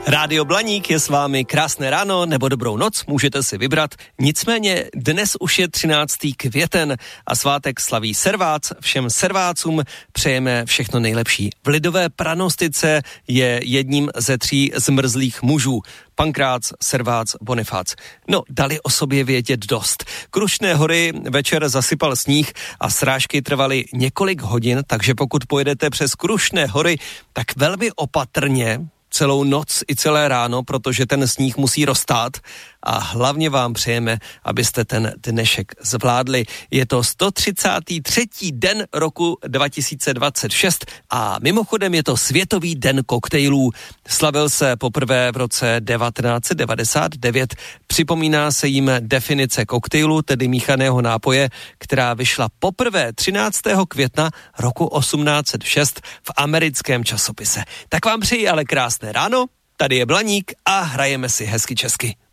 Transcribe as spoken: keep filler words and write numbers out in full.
Rádio Blaník je s vámi, krásné ráno nebo dobrou noc, můžete si vybrat. Nicméně dnes už je třináctý květen a svátek slaví Servác. Všem servácům přejeme všechno nejlepší. V lidové pranostice je jedním ze tří zmrzlých mužů. Pankrác, Servác, Bonifác. No, dali o sobě vědět dost. Krušné hory večer zasypal sníh a srážky trvaly několik hodin, takže pokud pojedete přes Krušné hory, tak velmi opatrně, celou noc i celé ráno, protože ten sníh musí roztát a hlavně vám přejeme, abyste ten dnešek zvládli. Je to sto třicátý třetí den roku dva tisíce dvacet šest a mimochodem je to Světový den koktejlů. Slavil se poprvé v roce devatenáct set devadesát devět. Připomíná se jim definice koktejlu, tedy míchaného nápoje, která vyšla poprvé třináctého května roku osmnáct set šest v americkém časopise. Tak vám přeji ale krásné ráno, tady je Blaník a hrajeme si hezky česky.